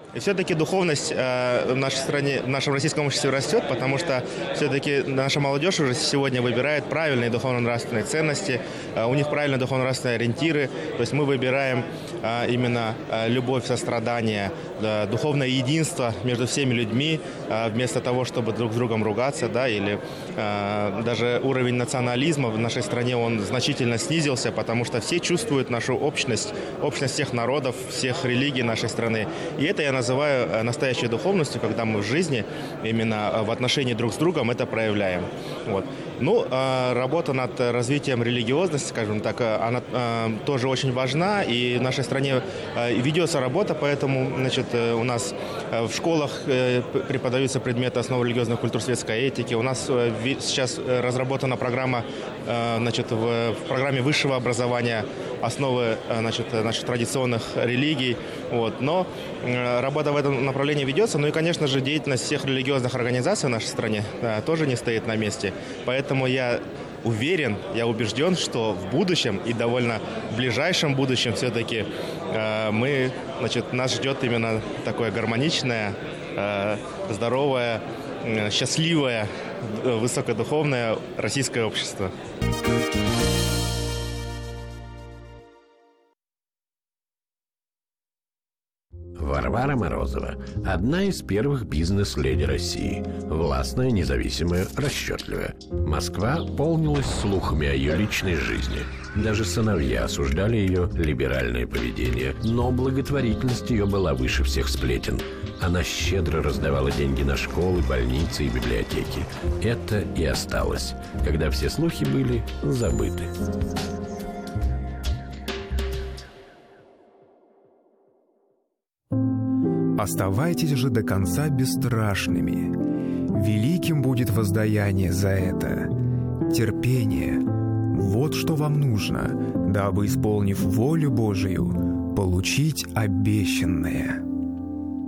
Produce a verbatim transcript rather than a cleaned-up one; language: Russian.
И все-таки духовность э, в нашей стране, в нашем российском обществе растет, потому что все-таки наша молодежь уже сегодня выбирает правильные духовно-нравственные ценности, э, у них правильные духовно-нравственные ориентиры. То есть мы выбираем э, именно э, любовь, сострадание, э, духовное единство между всеми людьми, э, вместо того, чтобы друг с другом ругаться, да, или э, даже уровень национализма в нашей стране, он значительно снизился, потому что все чувствуют нашу общность, общность всех народов, всех религий нашей страны. И это я называю настоящей духовностью, когда мы в жизни именно в отношении друг с другом это проявляем. Вот. Ну, работа над развитием религиозности, скажем так, она тоже очень важна, и в нашей стране ведется работа, поэтому, значит, у нас в школах преподаются предметы основы религиозной культуры, светской этики. У нас сейчас разработана программа, значит, в программе высшего образования основы, значит, наших традиционных религий. Вот. Но работа в этом направлении ведется. Ну и, конечно же, деятельность всех религиозных организаций в нашей стране да, тоже не стоит на месте. Поэтому я уверен, я убежден, что в будущем и довольно ближайшем будущем все-таки э, мы, значит, нас ждет именно такое гармоничное, э, здоровое, э, счастливое, высокодуховное российское общество. Варвара Морозова – одна из первых бизнес-леди России. Властная, независимая, расчетливая. Москва полнилась слухами о ее личной жизни. Даже сыновья осуждали ее либеральное поведение. Но благотворительность ее была выше всех сплетен. Она щедро раздавала деньги на школы, больницы и библиотеки. Это и осталось, когда все слухи были забыты. Оставайтесь же до конца бесстрашными. Великим будет воздаяние за это. Терпение. Вот что вам нужно, дабы, исполнив волю Божию, получить обещанное.